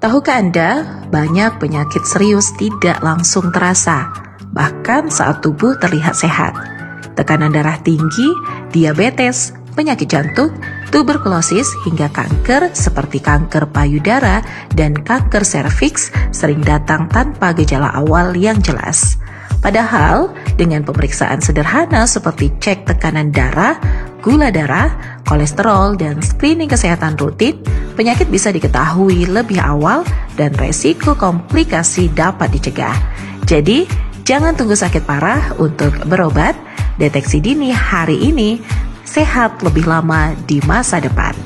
Tahukah Anda, banyak penyakit serius tidak langsung terasa, bahkan saat tubuh terlihat sehat. Tekanan darah tinggi, diabetes, penyakit jantung, tuberkulosis hingga kanker seperti kanker payudara dan kanker serviks sering datang tanpa gejala awal yang jelas. Padahal, dengan pemeriksaan sederhana seperti cek tekanan darah, gula darah, kolesterol, dan screening kesehatan rutin, penyakit bisa diketahui lebih awal dan resiko komplikasi dapat dicegah. Jadi, jangan tunggu sakit parah untuk berobat. Deteksi dini hari ini, sehat lebih lama di masa depan.